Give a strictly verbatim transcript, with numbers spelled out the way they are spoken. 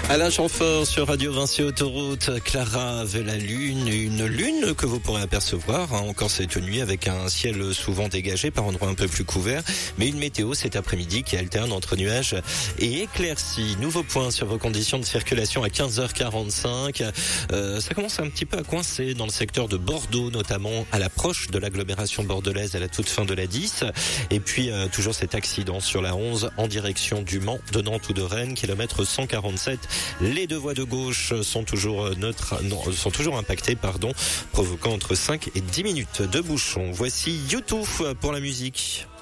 Alain Chamfort sur Radio Vinci Autoroute. Clara veut la lune, une lune que vous pourrez apercevoir hein, encore cette nuit avec un ciel souvent dégagé, par endroits un peu plus couvert, mais une météo cet après-midi qui alterne entre nuages et éclaircies. Nouveau point sur vos conditions de circulation à quinze heures quarante-cinq. Euh, ça commence un petit peu à coincer dans le secteur de Bordeaux, notamment à l'approche de l'agglomération bordelaise à la toute fin de la dix. Et puis euh, toujours cet accident sur la onze en direction du Mans, de Nantes ou de Rennes, kilomètre cent quarante-sept. Les deux voies de gauche sont toujours neutres, non, sont toujours impactées, pardon, provoquant entre cinq et dix minutes de bouchon. Voici YouTube pour la musique.